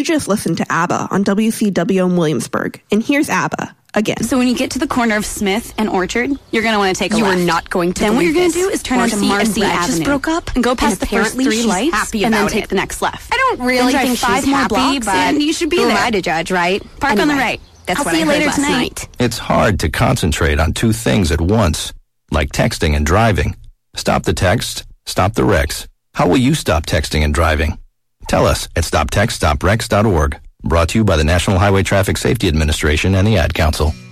You just listened to ABBA on WCW in Williamsburg. And here's ABBA again. So when you get to the corner of Smith and Orchard, you're going to want to take a left. You are not going to Then what you're going to do is turn onto Marcy Avenue. Just broke up and go past the first apparently 3 she's lights happy and then about take it. the next left. I don't really Then think drive 5 she's more happy, blocks but and you should be who there. am I to judge, right? Park on the right. That's I'll what see I you heard later last tonight. night. It's hard to concentrate on 2 things at once, like texting and driving. Stop the text, stop the wrecks. How will you stop texting and driving? Tell us at stoptextstopwrecks.org. Brought to you by the National Highway Traffic Safety Administration and the Ad Council.